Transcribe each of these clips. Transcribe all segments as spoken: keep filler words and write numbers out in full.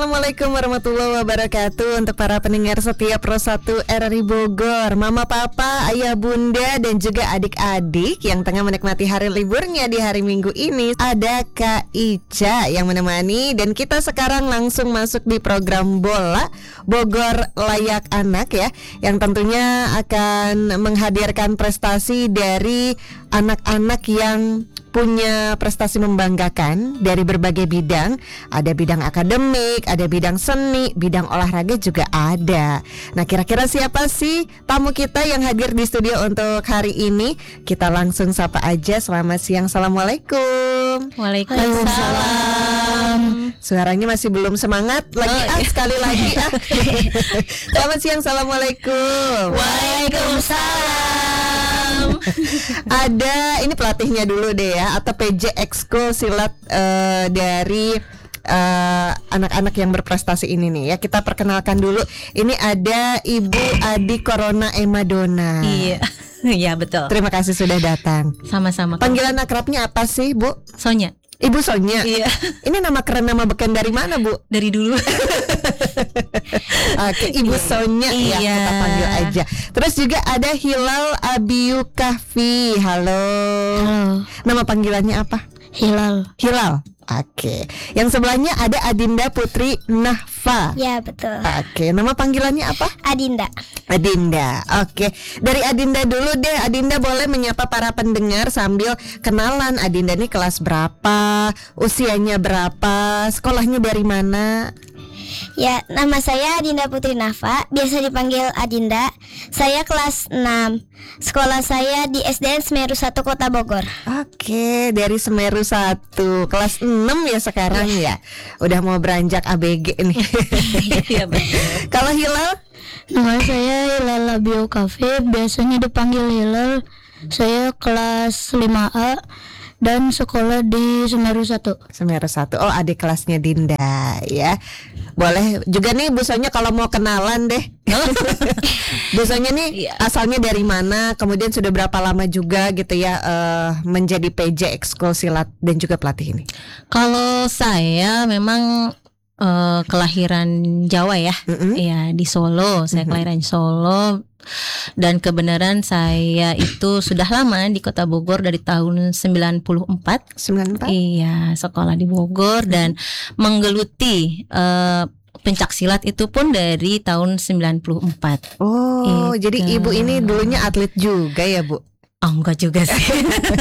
Assalamualaikum warahmatullahi wabarakatuh. Untuk para pendengar setiap Pro satu R R I Bogor, mama, papa, ayah, bunda, dan juga adik-adik yang tengah menikmati hari liburnya di hari Minggu ini, ada Kak Ica yang menemani. Dan kita sekarang langsung masuk di program Bola Bogor Layak Anak ya, yang tentunya akan menghadirkan prestasi dari anak-anak yang punya prestasi membanggakan dari berbagai bidang. Ada bidang akademik, ada bidang seni, bidang olahraga juga ada. Nah, kira-kira siapa sih tamu kita yang hadir di studio untuk hari ini? Kita langsung sapa aja. Selamat siang, assalamualaikum. Waalaikumsalam. Suaranya masih belum semangat lagi, oh, ah, iya. Sekali lagi ah. Selamat siang, assalamualaikum. Waalaikumsalam. Ada, ini pelatihnya dulu deh ya, atau P J Ekskul Silat uh, dari uh, anak-anak yang berprestasi ini nih ya. Kita perkenalkan dulu. Ini ada Ibu Adi Corona Emadona. Iya, iya betul. Terima kasih sudah datang. Sama-sama. Panggilan akrabnya apa sih, Bu? Sonya. Ibu Sonya. Iya. Ini nama keren, nama beken dari mana, Bu? Dari dulu. Oke, Ibu Sonya iya. Ya, kita panggil aja. Terus juga ada Hilal Abiyu Kahfi. Halo. Halo. Nama panggilannya apa? Hilal. Hilal. Oke. Yang sebelahnya ada Adinda Putri Nahfa. Ya, betul. Oke, nama panggilannya apa? Adinda. Adinda. Oke. Dari Adinda dulu deh. Adinda boleh menyapa para pendengar sambil kenalan. Adinda nih kelas berapa? Usianya berapa? Sekolahnya dari mana? Ya, nama saya Adinda Putri Nafa, biasa dipanggil Adinda. Saya kelas enam. Sekolah saya di S D N Semeru satu Kota Bogor. Oke, dari Semeru satu, kelas enam ya sekarang ya. Udah mau beranjak A B G nih. Iya betul. Kalau Hilal? Nama saya Hilal Abiyu Kahfi, biasanya dipanggil Hilal. Saya kelas lima A dan sekolah di Semeru satu. Semeru satu. Oh, adik kelasnya Dinda ya. Boleh juga nih Bu Sonya kalau mau kenalan deh. Bu Sonya nih iya. Asalnya dari mana? Kemudian sudah berapa lama juga gitu ya uh, menjadi P J Ekskul Silat dan juga pelatih ini? Kalau saya memang uh, kelahiran Jawa ya. Mm-hmm. Ya, di Solo. Saya Mm-hmm. kelahiran Solo. Dan kebenaran saya itu sudah lama di Kota Bogor dari tahun sembilan puluh empat. sembilan puluh empat? Iya, sekolah di Bogor dan menggeluti uh, pencak silat itu pun dari tahun sembilan puluh empat. Oh, Itu. jadi Ibu ini dulunya atlet juga ya, Bu? Oh, enggak juga sih.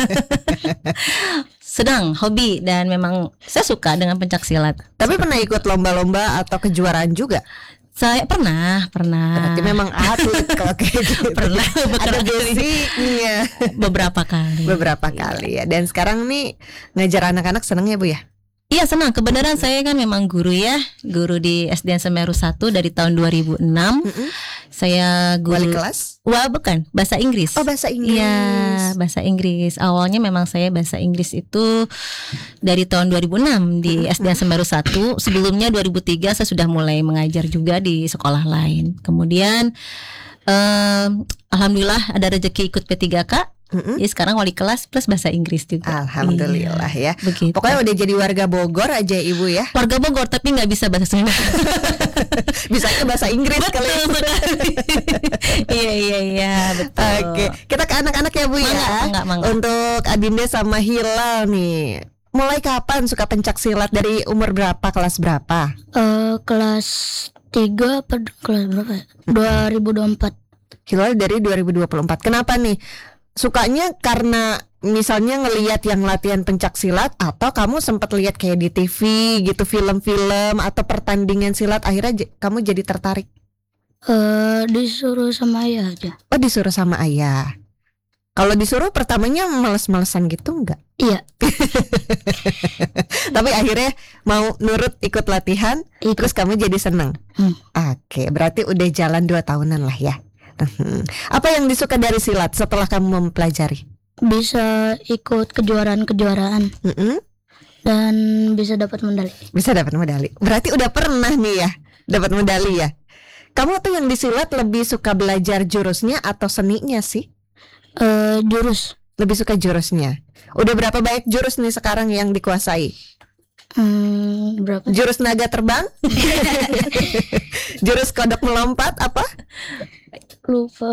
Sedang hobi dan memang saya suka dengan pencak silat. Tapi pernah ikut lomba-lomba atau kejuaraan juga? Saya pernah, pernah. Berarti memang atlet kalau kayak gitu. Pernah Ada basicnya. Beberapa kali. Beberapa kali ya. Dan sekarang nih ngajar anak-anak seneng ya, Bu ya? Iya, senang. Kebenaran saya kan memang guru ya, guru di S D N Semeru satu dari tahun dua ribu enam. Mm-hmm. Saya guru. Wali kelas? Wah, bukan, bahasa Inggris. Oh, bahasa Inggris. Iya, bahasa Inggris. Awalnya memang saya bahasa Inggris itu dari tahun dua ribu enam di S D N Semeru satu. Sebelumnya dua ribu tiga saya sudah mulai mengajar juga di sekolah lain. Kemudian um, alhamdulillah ada rezeki ikut P tiga K. Mm-hmm. Jadi sekarang wali kelas plus bahasa Inggris juga. Alhamdulillah iya, ya. Begitu. Pokoknya udah jadi warga Bogor aja Ibu ya. Warga Bogor tapi nggak bisa bahasa Sunda. Bisanya bahasa Inggris kali. Iya iya iya betul. Oke, kita ke anak-anak ya Bu mangga, ya. Mangga, mangga. Untuk Adinda sama Hilal nih. Mulai kapan suka pencak silat? Dari umur berapa? Kelas berapa? Uh, kelas tiga apa kelas berapa ya? dua ribu dua puluh empat. Hilal dari dua ribu dua puluh empat. Kenapa nih? Sukanya karena misalnya ngelihat yang latihan pencak silat, atau kamu sempat lihat kayak di T V gitu, film-film atau pertandingan silat, akhirnya j- kamu jadi tertarik? Uh, disuruh sama ayah aja. Oh, disuruh sama ayah. Kalau disuruh pertamanya males-malesan gitu enggak? Iya. Tapi akhirnya mau nurut ikut latihan, Ikut. terus kamu jadi seneng. Hmm. Oke, berarti udah jalan dua tahunan lah ya. Apa yang disuka dari silat setelah kamu mempelajari? Bisa ikut kejuaraan-kejuaraan. Mm-mm. Dan bisa dapat medali. Bisa dapat medali. Berarti udah pernah nih ya dapat medali ya. Kamu tuh yang di silat lebih suka belajar jurusnya atau seninya sih? Uh, jurus. Lebih suka jurusnya. Udah berapa banyak jurus nih sekarang yang dikuasai? Hmm, berapa? Jurus naga terbang? Jurus kodok melompat apa? Lupa.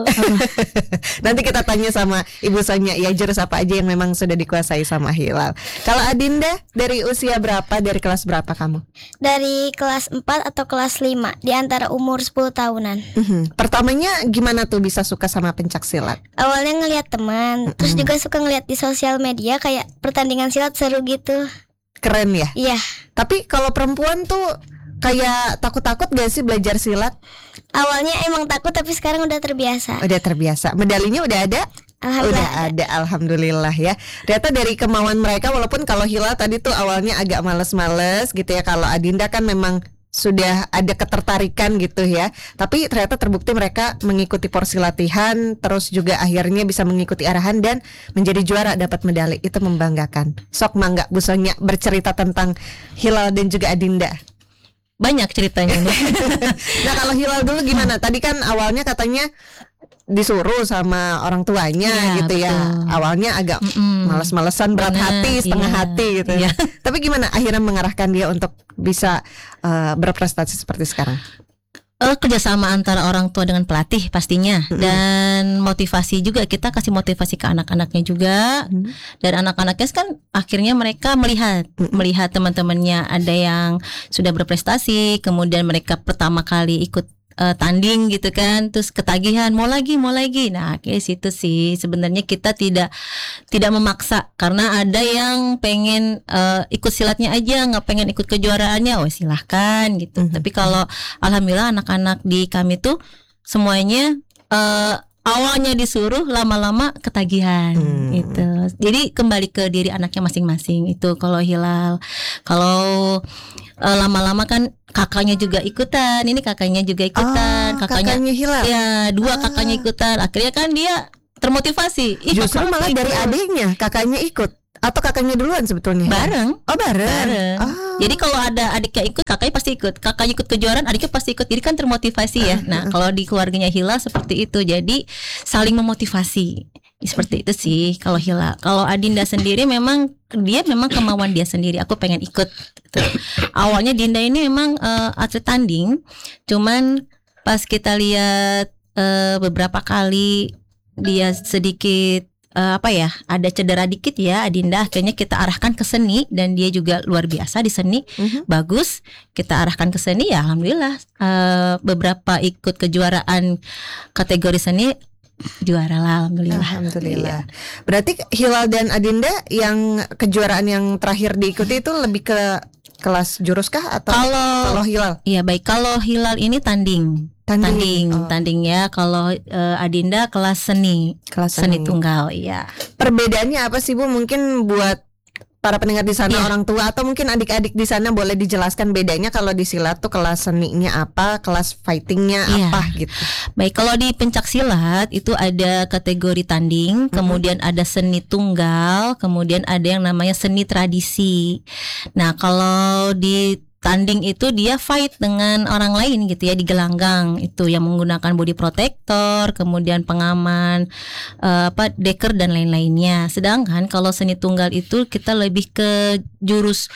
Nanti kita tanya sama Ibu Sonia ya, jurus apa aja yang memang sudah dikuasai sama Hilal. Kalau Adinda dari usia berapa, dari kelas berapa kamu? Dari kelas empat atau kelas lima, di antara umur sepuluh tahunan. Mhm. Pertamanya gimana tuh bisa suka sama pencak silat? Awalnya ngelihat teman, terus juga suka ngelihat di sosial media kayak pertandingan silat seru gitu. Keren ya? Iya. Tapi kalau perempuan tuh kayak takut-takut gak sih belajar silat? Awalnya emang takut tapi sekarang udah terbiasa. Udah terbiasa. Medalinya udah ada? Alhamdulillah. Udah ada, alhamdulillah ya. Ternyata dari kemauan mereka, walaupun kalau Hilal tadi tuh awalnya agak males-males gitu ya. Kalau Adinda kan memang sudah ada ketertarikan gitu ya. Tapi ternyata terbukti mereka mengikuti porsi latihan, terus juga akhirnya bisa mengikuti arahan dan menjadi juara, dapat medali. Itu membanggakan. Sok mangga Bu Sonia bercerita tentang Hilal dan juga Adinda. Banyak ceritanya nih. Nah kalau Hilal dulu gimana? Tadi kan awalnya katanya disuruh sama orang tuanya Ya, gitu ya. betul. Awalnya agak Mm-mm. males-malesan, berat Bener, hati, setengah iya. hati gitu. Iya. Tapi gimana akhirnya mengarahkan dia untuk bisa uh, berprestasi seperti sekarang? Eh, kerjasama antara orang tua dengan pelatih pastinya, Mm-mm. dan motivasi juga, kita kasih motivasi ke anak-anaknya juga, Mm. dan anak-anaknya kan akhirnya mereka melihat Mm-mm. melihat teman-temannya ada yang sudah berprestasi, kemudian mereka pertama kali ikut eh, tanding gitu kan, terus ketagihan mau lagi mau lagi. Nah kayak situ sih sebenarnya kita tidak tidak memaksa, karena ada yang pengen eh, ikut silatnya aja, nggak pengen ikut kejuaraannya, oh silahkan gitu. Mhm. Tapi kalau alhamdulillah anak-anak di kami tuh semuanya eh, awalnya disuruh, lama-lama ketagihan Hmm. gitu. Jadi kembali ke diri anaknya masing-masing itu kalau Hilal. Kalau eh, lama-lama kan kakaknya juga ikutan, ini kakaknya juga ikutan, Oh, kakaknya Hilal. ya dua Ah. kakaknya ikutan. Akhirnya kan dia termotivasi. Ih, Justru kakak malah ikut. dari adiknya, kakaknya ikut. Atau kakaknya duluan sebetulnya? Bareng. Oh bareng. Bareng. Oh. Jadi kalau ada adiknya ikut, kakaknya pasti ikut. Kakaknya ikut kejuaraan, adiknya pasti ikut. Jadi kan termotivasi ya. Nah, kalau di keluarganya Hilal seperti itu. Jadi saling memotivasi. Seperti itu sih kalau Hilal. Kalau Adinda sendiri memang dia memang kemauan dia sendiri. Aku pengen ikut. Gitu. Awalnya Dinda ini memang eh, atlet tanding. Cuman pas kita lihat eh, beberapa kali dia sedikit eh, apa ya, ada cedera dikit ya Adinda, akhirnya kita arahkan ke seni, dan dia juga luar biasa di seni. Mhm. Bagus, kita arahkan ke seni ya alhamdulillah. Eh, beberapa ikut kejuaraan kategori seni, juara lah alhamdulillah. Alhamdulillah. Iya. Berarti Hilal dan Adinda yang kejuaraan yang terakhir diikuti itu lebih ke kelas jurus kah atau Kalau kalau Hilal? iya baik, kalau Hilal ini tanding. Tanding. Tanding, Oh. tanding ya. Kalau eh, Adinda kelas seni, Kelas seni seni. tunggal, iya. Perbedaannya apa sih Bu? Mungkin buat para pendengar di sana, Iya. orang tua atau mungkin adik-adik di sana, boleh dijelaskan bedanya kalau di silat tuh kelas seninya apa, kelas fightingnya Iya. apa gitu. Baik, kalau di pencak silat itu ada kategori tanding, kemudian ada seni tunggal, kemudian ada yang namanya seni tradisi. Nah, kalau di tanding itu dia fight dengan orang lain gitu ya, di gelanggang itu yang menggunakan body protector, kemudian pengaman, eh, apa deker dan lain-lainnya. Sedangkan kalau seni tunggal itu kita lebih ke jurus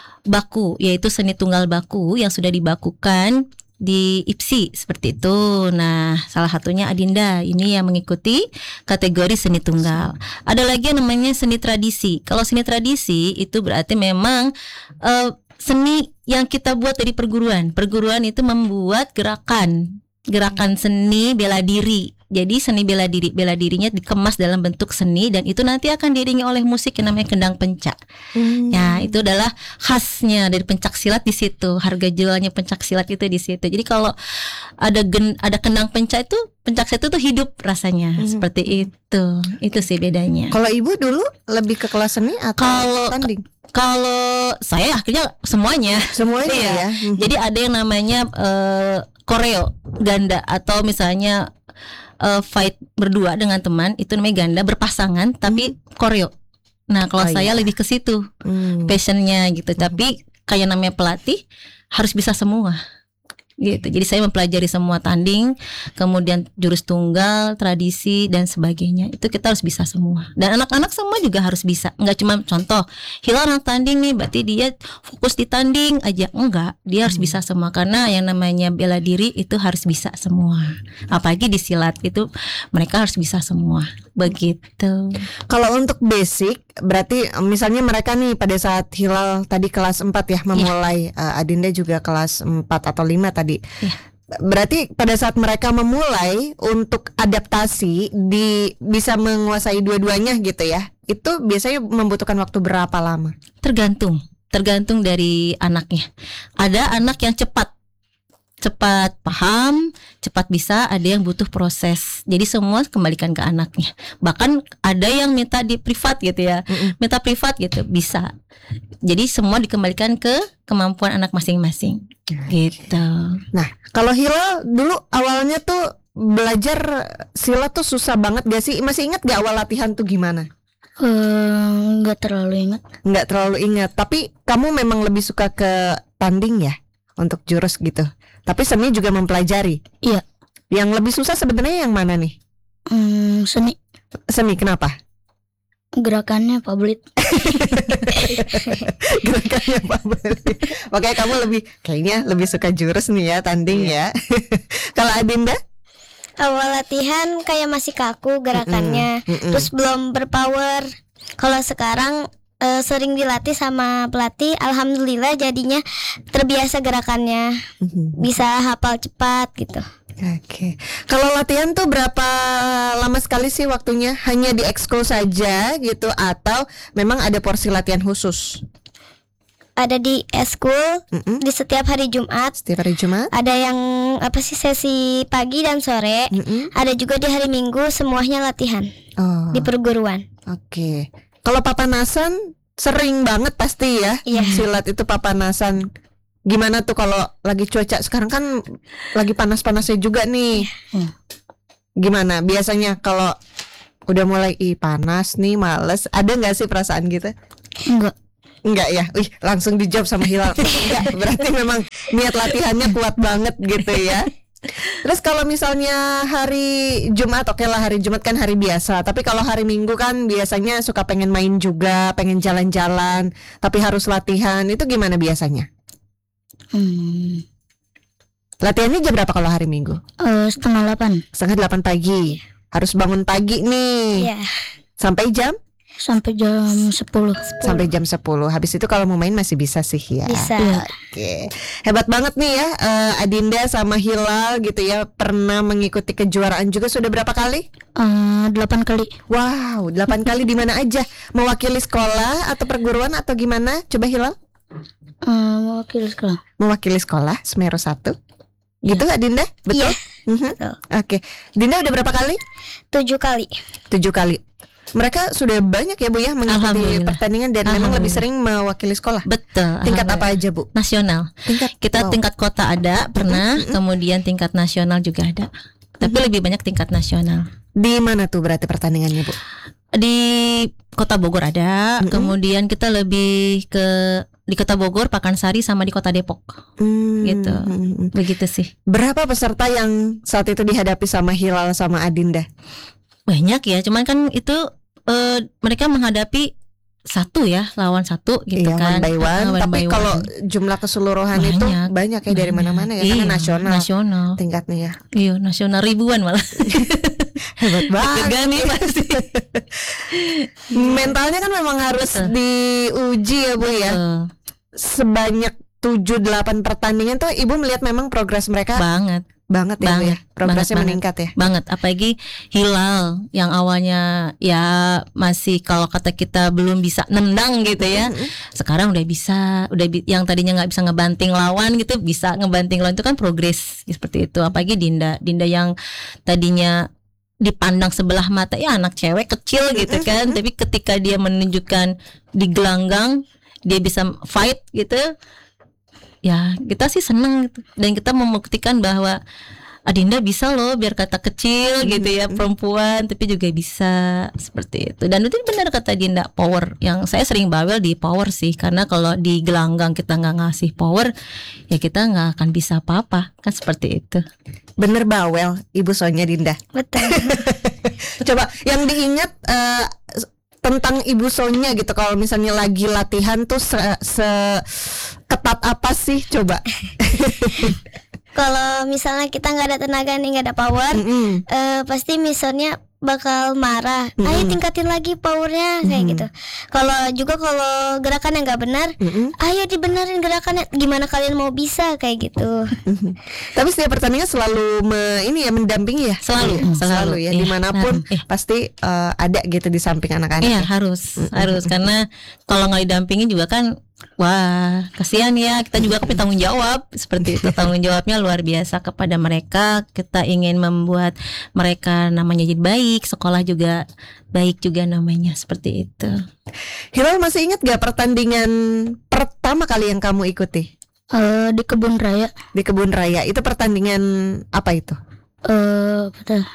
baku, yaitu seni tunggal baku yang sudah dibakukan di I P S I seperti itu. Nah, salah satunya Adinda ini yang mengikuti kategori seni tunggal. Ada lagi yang namanya seni tradisi. Kalau seni tradisi itu berarti memang eh, seni yang kita buat dari perguruan. Perguruan itu membuat gerakan, gerakan seni bela diri. Jadi seni bela diri, bela dirinya dikemas dalam bentuk seni, dan itu nanti akan diiringi oleh musik yang namanya kendang pencak. Hmm. Ya, itu adalah khasnya dari pencak silat di situ. Harga jualnya pencak silat itu di situ. Jadi kalau ada gen, ada kendang pencak itu, pencak silat itu tuh hidup rasanya. Hmm. Seperti itu. Itu sih bedanya. Kalau Ibu dulu lebih ke kelas seni atau Kalau- tanding? Kalau saya akhirnya semuanya. Semuanya Iya. ya. Mhm. Jadi ada yang namanya eh, koreo ganda, atau misalnya eh, fight berdua dengan teman, itu namanya ganda berpasangan tapi koreo. Nah, kalau Oh, saya iya. lebih ke situ Hmm. passionnya gitu. Tapi kayak namanya pelatih harus bisa semua. gitu. Jadi saya mempelajari semua tanding, kemudian jurus tunggal, tradisi dan sebagainya. Itu kita harus bisa semua. Dan anak-anak semua juga harus bisa. Enggak cuma contoh, Hilal anak tanding nih, berarti dia fokus di tanding aja. Enggak, dia harus hmm. bisa semua, karena yang namanya bela diri itu harus bisa semua. Apalagi di silat itu mereka harus bisa semua. Begitu. Kalau untuk basic, berarti misalnya mereka nih pada saat Hilal tadi kelas empat ya memulai, ya. uh, Adinda juga kelas empat atau lima tadi. Ya. Berarti pada saat mereka memulai untuk adaptasi di bisa menguasai dua-duanya gitu ya. Itu biasanya membutuhkan waktu berapa lama? Tergantung, tergantung dari anaknya. Ada anak yang cepat cepat paham, cepat bisa, ada yang butuh proses. Jadi semua kembalikan ke anaknya. Bahkan ada yang minta di privat gitu ya. Mm-mm. Minta privat gitu, bisa. Jadi semua dikembalikan ke kemampuan anak masing-masing. Gitu. Nah, kalau Hilal dulu awalnya tuh belajar silat tuh susah banget gak sih? Masih ingat gak awal latihan tuh gimana? Uh, Nggak terlalu ingat. Nggak terlalu ingat. Tapi kamu memang lebih suka ke tanding ya, untuk jurus gitu. Tapi seni juga mempelajari. Iya. Yang lebih susah sebenarnya yang mana nih? Hmm, seni. Seni kenapa? Gerakannya Pak Belit. Gerakannya Pak Belit. Makanya kamu lebih kayaknya lebih suka jurus nih ya, tanding ya. Kalau Adinda? Awal latihan kayak masih kaku gerakannya, mm-mm, mm-mm. terus belum berpower. Kalau sekarang Uh, sering dilatih sama pelatih, alhamdulillah jadinya terbiasa gerakannya, bisa hafal cepat gitu. Oke, okay. Kalau latihan tuh berapa lama sekali sih waktunya? Hanya di ekskul saja gitu atau memang ada porsi latihan khusus? Ada di eskul, mm-mm. di setiap hari Jumat. Setiap hari Jumat. Ada yang apa sih sesi pagi dan sore. Mm-mm. Ada juga di hari Minggu, semuanya latihan oh. di perguruan. Oke. Okay. Kalau papanasan sering banget pasti ya, yeah. silat itu papanasan. Gimana tuh kalau lagi cuaca sekarang kan lagi panas-panasnya juga nih. Yeah. Gimana biasanya kalau udah mulai ih panas nih, males, ada nggak sih perasaan gitu? Enggak. Enggak ya, wih langsung dijawab sama Hilal. Enggak, berarti memang niat latihannya kuat banget gitu ya. Terus kalau misalnya hari Jumat, oke lah hari Jumat kan hari biasa. Tapi kalau hari Minggu kan biasanya suka pengen main juga, pengen jalan-jalan, tapi harus latihan. Itu gimana biasanya? Hmm. Latihannya jam berapa kalau hari Minggu? Uh, setengah delapan. Setengah delapan pagi. Harus bangun pagi nih. Yeah. Sampai jam? Sampai jam sepuluh. Sampai jam sepuluh. Habis itu kalau mau main masih bisa sih ya. Bisa. Oke. Hebat banget nih ya, uh, Adinda sama Hilal gitu ya. Pernah mengikuti kejuaraan juga sudah berapa kali? Uh, delapan kali. Wow, delapan kali di mana aja? Mewakili sekolah atau perguruan atau gimana? Coba Hilal. Uh, mewakili sekolah. Mewakili sekolah Semeru satu. Gitu ya. Adinda? Betul? Iya. Uh-huh. Betul. Oke. Dinda udah berapa kali? Tujuh kali. Tujuh kali. Mereka sudah banyak ya Bu ya mengikuti pertandingan dan memang lebih sering mewakili sekolah. Betul. Tingkat apa aja Bu? Nasional. Tingkat kita wow. tingkat kota ada pernah, mm-hmm. kemudian tingkat nasional juga ada. Tapi mm-hmm. lebih banyak tingkat nasional. Di mana tuh berarti pertandingannya Bu? Di Kota Bogor ada, mm-hmm. kemudian kita lebih ke di Kota Bogor, Pakansari sama di Kota Depok. Hmm. Gitu. Begitu sih. Berapa peserta yang saat itu dihadapi sama Hilal sama Adinda? Banyak ya, cuman kan itu Uh, mereka menghadapi satu ya lawan satu gitu iya, kan. One by one. Uh, Tapi kalau jumlah keseluruhan banyak, itu banyak ya dari mana-mana ya. Iya, karena nasional. Nasional. Tingkatnya ya. Iya nasional ribuan malah. Hebat banget. Nih pasti. Mentalnya kan memang harus Betul. diuji ya Bu ya. Betul. Sebanyak tujuh delapan pertandingan tuh Ibu melihat memang progres mereka banget. Banget ya, banget, Bu ya. Progresnya banget, meningkat ya. Banget, apalagi Hilal yang awalnya ya masih kalau kata kita belum bisa nendang gitu ya. Mm-hmm. Sekarang udah bisa, udah bi- yang tadinya nggak bisa ngebanting lawan gitu bisa ngebanting lawan, itu kan progres seperti itu. Apalagi Dinda, Dinda yang tadinya dipandang sebelah mata ya anak cewek kecil gitu kan, mm-hmm. tapi ketika dia menunjukkan di gelanggang dia bisa fight gitu. Ya kita sih senang gitu. Dan kita membuktikan bahwa Adinda bisa loh biar kata kecil gitu ya perempuan, tapi juga bisa seperti itu. Dan itu benar kata Dinda, power. Yang saya sering bawel di power sih, karena kalau di gelanggang kita nggak ngasih power, ya kita nggak akan bisa apa-apa kan, seperti itu. Bener bawel Ibu Sonya Dinda. Betul. Coba yang diingat eh, tentang Ibu Sonya gitu, kalau misalnya lagi latihan tuh se, se- ketat apa sih coba? Kalau misalnya kita nggak ada tenaga nih, nggak ada power, Mm-mm. eh, pasti misalnya bakal marah. Mm-mm. Ayo tingkatin lagi powernya kayak gitu. Kalau juga kalau gerakan yang nggak benar, Mm-mm. ayo dibenerin gerakannya. Gimana kalian mau bisa kayak gitu? Tapi setiap pertandingan selalu me, ini ya mendampingi ya, Selalu, Iya, selalu. selalu ya, Iya, dimanapun nah, iya. pasti eh, ada gitu di samping anak-anak. Iya ya. harus, harus karena kalau nggak didampingin juga kan, wah kasihan ya, kita juga kan tanggung jawab seperti itu. Tanggung jawabnya luar biasa kepada mereka. Kita ingin membuat mereka namanya jadi baik, sekolah juga baik juga namanya, seperti itu. Hilal masih ingat gak pertandingan pertama kali yang kamu ikuti Eh, di kebun raya. di Kebun Raya? Itu pertandingan apa itu? Eh, apa tuh?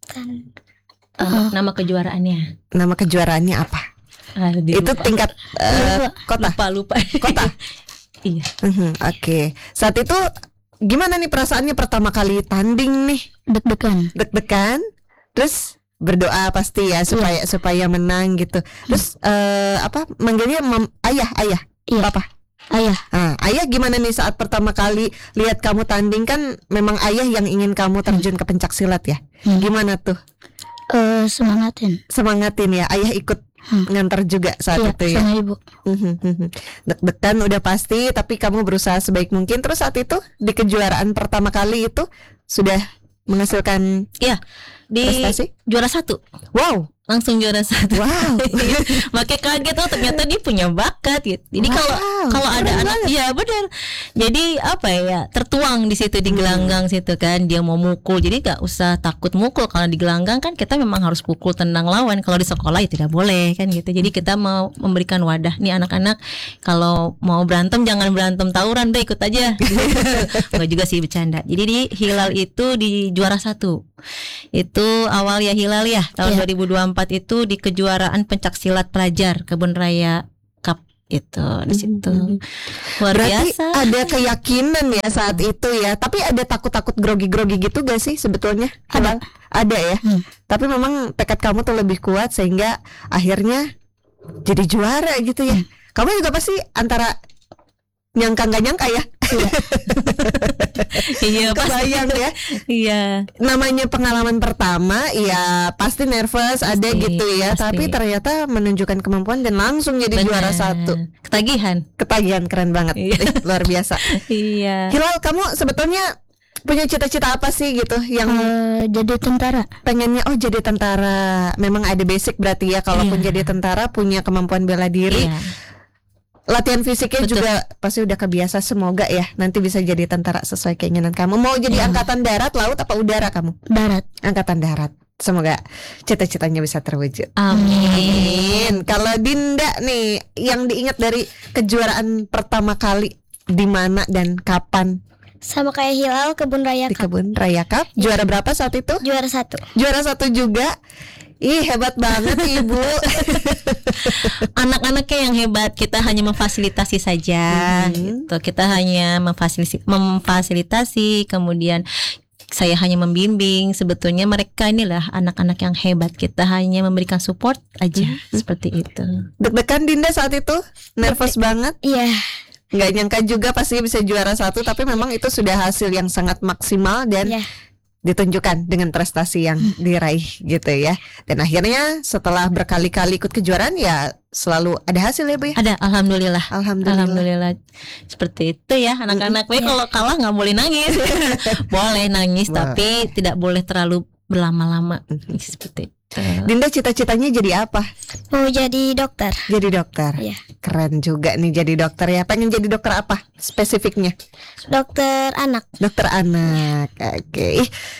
Nama, nama kejuaraannya Nama kejuaraannya apa? Aduh, Itu lupa. tingkat eh, kota. lupa lupa Kota. Iya. Mhm, Oke. Saat itu gimana nih perasaannya pertama kali tanding nih? Deg-degan. Deg-degan, terus berdoa pasti ya supaya supaya menang gitu. Terus eh, apa manggilnya mam- ayah ayah Iya. papa. Ayah. Nah, ayah gimana nih saat pertama kali lihat kamu tanding? Kan memang ayah yang ingin kamu terjun ke pencak silat ya. Hmm. Gimana tuh? Eh, semangatin. Semangatin ya. Ayah ikut Hmm. ngantar juga saat Iya, itu ya. sama ibu. Deg-degan udah pasti, tapi kamu berusaha sebaik mungkin. Terus saat itu di kejuaraan pertama kali itu sudah menghasilkan Iya, di prestasi? juara satu, Wow, langsung juara satu. wow. Makanya kaget, oh ternyata dia punya bakat gitu. Jadi Wow, kalau kalau ada keren anak, ya benar. Jadi apa ya, tertuang di situ di Hmm. gelanggang situ kan, dia mau mukul. Jadi gak usah takut mukul. Kalau di gelanggang kan kita memang harus pukul tendang lawan. Kalau di sekolah ya tidak boleh kan gitu. Jadi kita mau memberikan wadah nih anak-anak, kalau mau berantem jangan berantem tawuran, deh ikut aja. Enggak juga sih, bercanda. Jadi di Hilal itu di juara satu. Itu awal ya Hilal ya tahun Iya. dua ribu dua puluh empat itu di kejuaraan pencak silat pelajar Kebun Raya Cup itu di situ. Luar Berarti biasa. ada keyakinan ya saat itu ya. Tapi ada takut-takut grogi-grogi gitu gak sih sebetulnya? Ada. Hilal? Ada ya. Hmm. Tapi memang tekad kamu tuh lebih kuat sehingga akhirnya jadi juara gitu ya. Kamu juga pasti antara nyangka nggak nyangka ya. Iya pasti. Kebayang ya. Iya. Namanya pengalaman pertama ya pasti nervous ada Pasti, gitu ya. pasti. Tapi ternyata menunjukkan kemampuan dan langsung jadi Benar. juara satu. Ketagihan. Ketagihan keren banget. Iya. Eh, luar biasa. Iya. Hilal, kamu sebetulnya punya cita-cita apa sih gitu yang Eh, jadi tentara. pengennya? Oh, jadi tentara. Memang ada basic berarti ya. Kalaupun Iya. jadi tentara punya kemampuan bela diri. Iya. Latihan fisiknya Betul. juga pasti udah kebiasa. Semoga ya nanti bisa jadi tentara sesuai keinginan kamu. Mau jadi Iya. angkatan darat, laut, apa udara kamu? Darat. Angkatan darat. Semoga cita-citanya bisa terwujud. Amin. Amin. Kalau Dinda nih, yang diingat dari kejuaraan pertama kali di mana dan kapan? Sama kayak Hilal, Kebun Raya Di Cup. Kebun Raya Cup. Juara berapa saat itu? Juara satu. Juara satu juga. Ih, hebat banget Ibu. Anak-anaknya yang hebat, kita hanya memfasilitasi saja. Mhm. Gitu. Kita hanya memfasilitasi, memfasilitasi, kemudian saya hanya membimbing. Sebetulnya mereka inilah anak-anak yang hebat. Kita hanya memberikan support aja, seperti itu. Deg-degan Dinda saat itu? Nervous banget? Iya. Nggak nyangka juga pasti bisa juara satu. Tapi memang itu sudah hasil yang sangat maksimal dan Iya. ditunjukkan dengan prestasi yang diraih gitu ya. Dan akhirnya setelah berkali-kali ikut kejuaraan ya selalu ada hasil ya Bu ya. Ada, alhamdulillah. Alhamdulillah. Alhamdulillah, seperti itu ya anak-anak. Tapi kalau kalah nggak boleh nangis, boleh nangis Boleh. tapi tidak boleh terlalu berlama-lama, seperti itu. Dinda cita-citanya jadi apa? Mau jadi dokter. Jadi dokter. Iya. Keren juga nih jadi dokter ya. Pengen jadi dokter apa spesifiknya? Dokter anak. Dokter anak. Oke. Ih,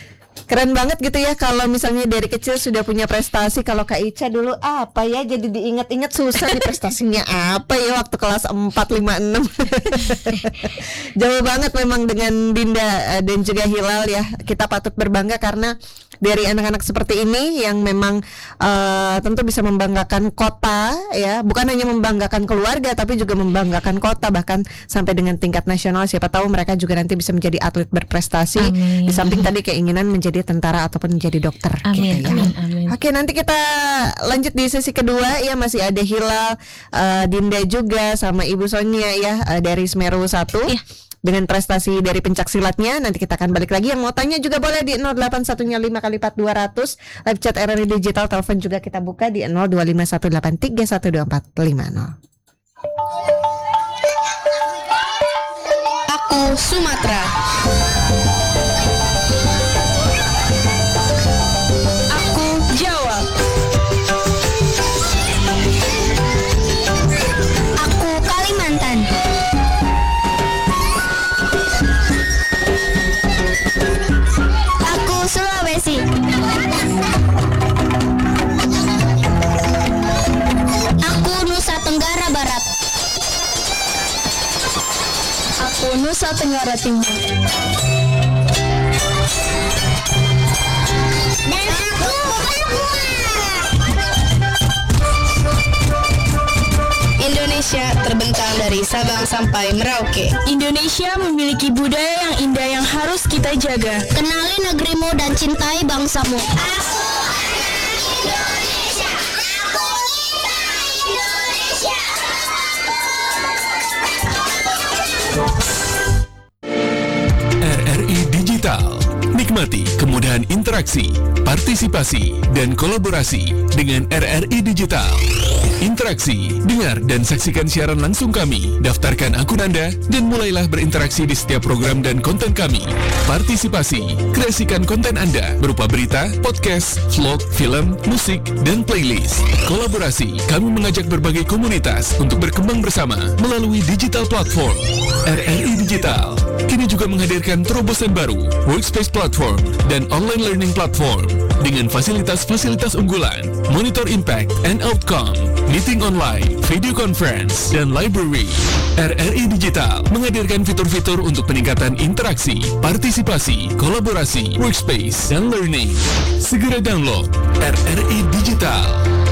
Keren banget gitu ya kalau misalnya dari kecil sudah punya prestasi. Kalau Kak Ica dulu apa ya, jadi diingat-ingat susah nih prestasinya apa ya waktu kelas empat, lima, enam. Jauh banget memang dengan Dinda dan juga Hilal ya. Kita patut berbangga karena dari anak-anak seperti ini yang memang uh, tentu bisa membanggakan kota ya, bukan hanya membanggakan keluarga tapi juga membanggakan kota, bahkan sampai dengan tingkat nasional. Siapa tahu mereka juga nanti bisa menjadi atlet berprestasi. Amin. Di samping tadi keinginan menjadi tentara ataupun menjadi dokter. Amin, gitu ya. amin, amin. Oke, nanti kita lanjut di sesi kedua ya, masih ada Hilal, uh, Dinda juga sama Ibu Sonia ya uh, dari Semeru satu. Iya. Dengan prestasi dari pencak silatnya. Nanti kita akan balik lagi. Yang mau tanya juga boleh di nol delapan satu lima kali empat dua ratus. Live chat R R I Digital, telepon juga kita buka di nol dua lima satu delapan tiga satu dua empat lima nol. Aku Sumatera. Aku Jawa. Aku Kalimantan. Aku Sulawesi. Aku Nusa Tenggara Barat. Aku Nusa Tenggara Timur. Dan aku Papua. Indonesia terbentang dari Sabang sampai Merauke. Indonesia memiliki budaya yang indah yang harus kita jaga. Kenali negerimu dan cintai bangsamu. Aku Indonesia. Aku cinta Indonesia. R R I Digital. Nikmati kemudahan interaksi, partisipasi, dan kolaborasi dengan R R I Digital. Interaksi, dengar dan saksikan siaran langsung kami, daftarkan akun Anda, dan mulailah berinteraksi di setiap program dan konten kami. Partisipasi, kreasikan konten Anda berupa berita, podcast, vlog, film, musik, dan playlist. Kolaborasi, kami mengajak berbagai komunitas untuk berkembang bersama melalui digital platform. R R I Digital kini juga menghadirkan terobosan baru, workspace platform, dan online learning platform dengan fasilitas-fasilitas unggulan, monitor impact and outcome, meeting online, video conference, dan library. R R I Digital menghadirkan fitur-fitur untuk peningkatan interaksi, partisipasi, kolaborasi, workspace, dan learning. Segera download R R I Digital.